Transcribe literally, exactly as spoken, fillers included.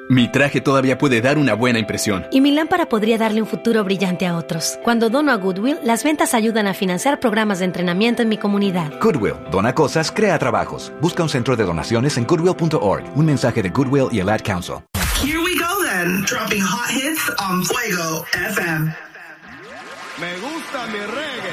Mi traje todavía puede dar una buena impresión. Y mi lámpara podría darle un futuro brillante a otros. Cuando dono a Goodwill, las ventas ayudan a financiar programas de entrenamiento en mi comunidad. Goodwill. Dona cosas, crea trabajos. Busca un centro de donaciones en goodwill punto org. Un mensaje de Goodwill y el Ad Council. Here we go then. Dropping hot hits on Fuego F M. Me gusta mi reggae.